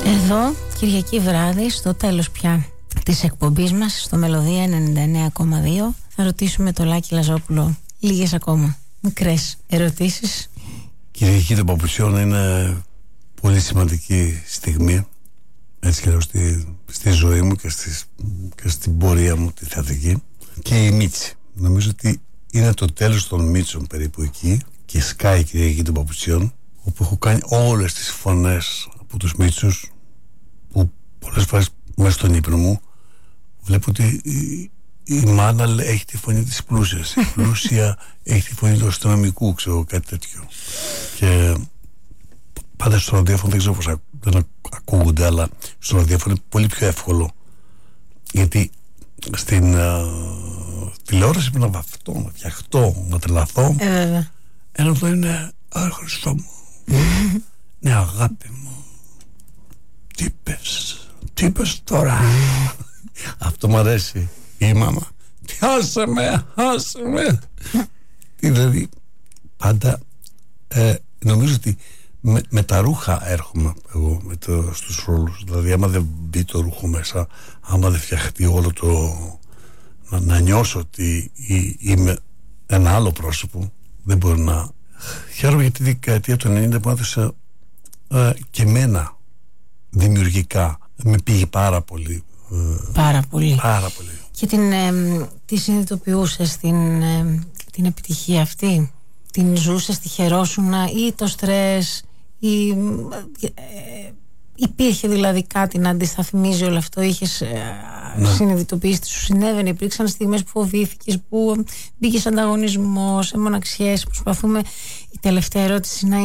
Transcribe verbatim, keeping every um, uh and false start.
Εδώ, Κυριακή βράδυ, στο τέλος πια της εκπομπής μας, στο Μελωδία ενενήντα εννέα κόμμα δύο, θα ρωτήσουμε το Λάκη Λαζόπουλο λίγες ακόμα μικρές ερωτήσεις. Κυριακή των Παπουτσιών είναι πολύ σημαντική στιγμή, έτσι και λέω, στη, στη ζωή μου και, στις, και στην πορεία μου τη θεατρική. Και η Μίτση, νομίζω ότι είναι το τέλος των Μίτσων περίπου εκεί, και σκάει η Κυριακή των Παπουτσιών, όπου έχω κάνει όλες τις φωνές από τους Μίτσους, που πολλές φορές μέσα στον ύπνο μου βλέπω ότι η, η μάνα έχει τη φωνή της πλούσιας, η πλούσια έχει τη φωνή του αστυνομικού, ξέρω, κάτι τέτοιο. Και πάντα στο ραδιόφωνο δεν ξέρω πώς ακού, δεν ακούγονται, αλλά στο ραδιόφωνο είναι πολύ πιο εύκολο, γιατί στην uh, τηλεόραση πρέπει να βαφτώ, να φτιαχτώ, να τρελαθώ. Ε, βέβαια. Ενώ αυτό είναι, α, Χριστό μου, ναι, αγάπη μου, τι πες, τι πες τώρα. Αυτό μου αρέσει. Η μάμα, τι, άσε με, άσε με. Δηλαδή πάντα ε, νομίζω ότι με, με τα ρούχα έρχομαι εγώ με το, στους ρόλους. Δηλαδή άμα δεν μπει το ρούχο μέσα, άμα δεν φτιαχτεί όλο το, να, να νιώσω ότι ή, είμαι ένα άλλο πρόσωπο, δεν μπορώ να. Χαίρομαι για τη δεκαετία του ενενήντα που έδωσε ε, και εμένα δημιουργικά με πήγε πάρα πολύ. Ε, πάρα πολύ. Πάρα πολύ. Και την, ε, τη συνειδητοποιούσες την, ε, την επιτυχία αυτή? Την ζούσες, τη χαιρόσουνα, ή το στρες, ή ε, υπήρχε δηλαδή κάτι να αντισταθμίζει όλο αυτό? Είχες ε, ναι. συνειδητοποιήσει τι σου συνέβαινε? Υπήρξαν στιγμές που φοβήθηκες, που μπήκες ανταγωνισμό, σε μοναξιές? Προσπαθούμε η τελευταία ερώτηση να